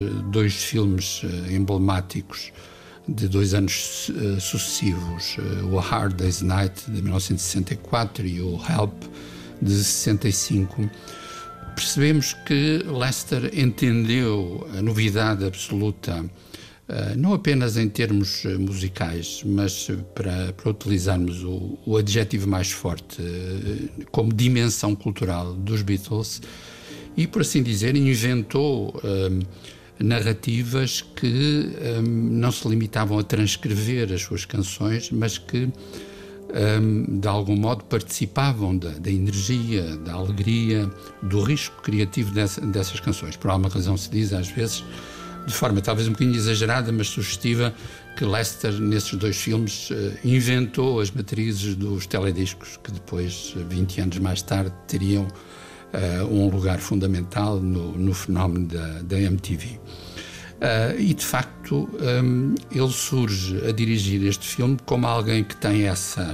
dois filmes emblemáticos de 2 anos sucessivos, o A Hard Day's Night, de 1964, e o Help, de 65, percebemos que Lester entendeu a novidade absoluta, não apenas em termos musicais, mas para utilizarmos o adjetivo mais forte, como dimensão cultural dos Beatles, e, por assim dizer, inventou narrativas que não se limitavam a transcrever as suas canções, mas que de algum modo participavam da energia, da alegria, do risco criativo dessas canções. Por alguma razão se diz, às vezes, de forma talvez um bocadinho exagerada, mas sugestiva, que Lester, nesses 2 filmes, inventou as matrizes dos telediscos, que depois, 20 anos mais tarde, teriam um lugar fundamental no fenómeno da MTV. E, de facto, ele surge a dirigir este filme como alguém que tem essa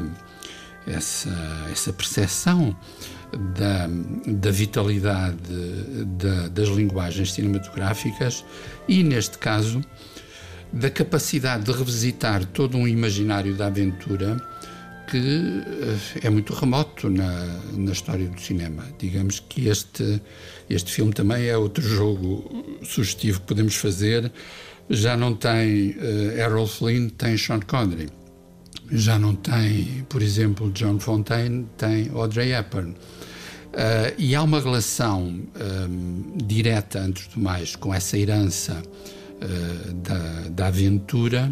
percepção da vitalidade das linguagens cinematográficas e, neste caso, da capacidade de revisitar todo um imaginário da aventura que é muito remoto na história do cinema. Digamos que este filme também é outro jogo sugestivo que podemos fazer. Já não tem Errol Flynn, tem Sean Connery. Já não tem, por exemplo, John Fontaine, tem Audrey Hepburn. E há uma relação direta, antes do mais, com essa herança da aventura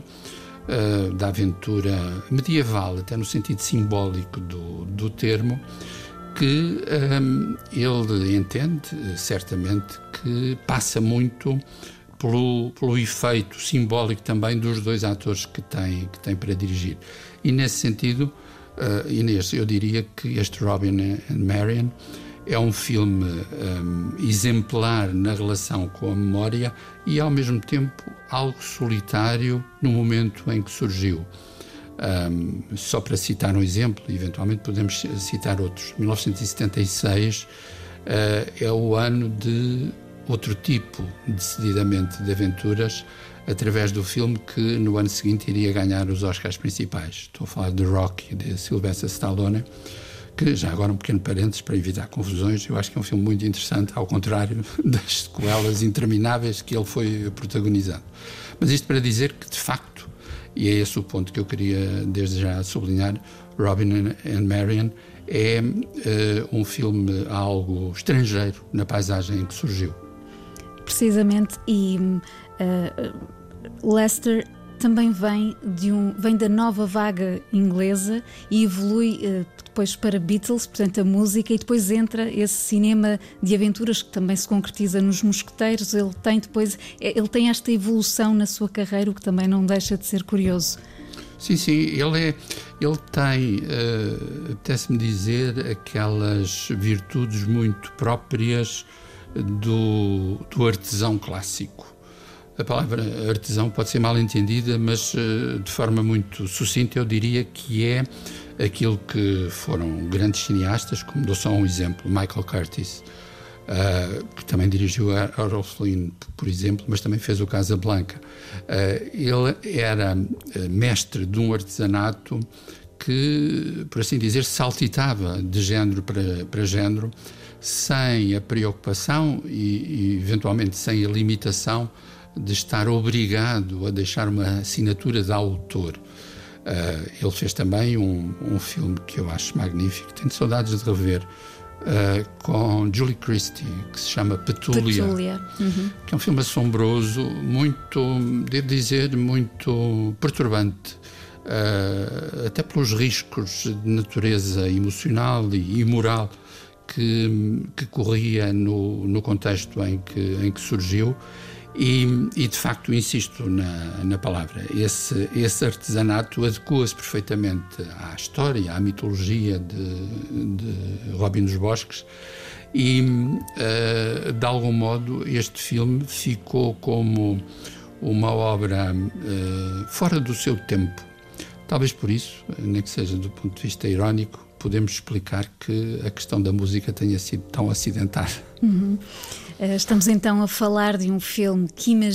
medieval, até no sentido simbólico do termo, que ele entende, certamente, que passa muito pelo efeito simbólico também dos 2 atores que tem para dirigir. E, nesse sentido, Inês, eu diria que este Robin and Marian é um filme exemplar na relação com a memória e, ao mesmo tempo, algo solitário no momento em que surgiu. Só para citar um exemplo, eventualmente podemos citar outros. 1976 é o ano de outro tipo, decididamente, de aventuras, através do filme que no ano seguinte iria ganhar os Oscars principais. Estou a falar de Rocky, de Sylvester Stallone, que, já agora um pequeno parênteses para evitar confusões, eu acho que é um filme muito interessante, ao contrário das sequelas intermináveis que ele foi protagonizando. Mas isto para dizer que, de facto, e é esse o ponto que eu queria desde já sublinhar, Robin and Marian é um filme algo estrangeiro na paisagem em que surgiu. Precisamente, e Lester também vem da nova vaga inglesa e evolui depois para Beatles, portanto a música, e depois entra esse cinema de aventuras que também se concretiza nos Mosqueteiros. Ele tem esta evolução na sua carreira, o que também não deixa de ser curioso. Sim, ele tem, apetece-me dizer, aquelas virtudes muito próprias do artesão clássico. A palavra artesão pode ser mal entendida, mas de forma muito sucinta eu diria que é aquilo que foram grandes cineastas, como dou só um exemplo, Michael Curtiz, que também dirigiu Errol Flynn, por exemplo, mas também fez o Casablanca. Ele era mestre de um artesanato que, por assim dizer, saltitava de género para género, sem a preocupação e eventualmente sem a limitação de estar obrigado a deixar uma assinatura de autor. Ele fez também um filme que eu acho magnífico, tenho saudades de rever, com Julie Christie, que se chama Petúlia. Uhum. Que é um filme assombroso, muito, devo dizer, muito perturbante, até pelos riscos de natureza emocional e moral que corria no contexto em que surgiu. E de facto, insisto na palavra, esse artesanato adequa-se perfeitamente à história, à mitologia de Robin dos Bosques e, de algum modo, este filme ficou como uma obra fora do seu tempo. Talvez por isso, nem que seja do ponto de vista irónico, podemos explicar que a questão da música tenha sido tão acidentada. Estamos então a falar de um filme que